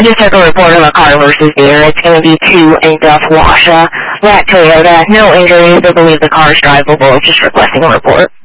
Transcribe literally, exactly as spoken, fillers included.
Just took a report on a car versus there. It's going to be two in Duff Washa. That Toyota, no injuries. They believe the car is drivable. Just requesting a report.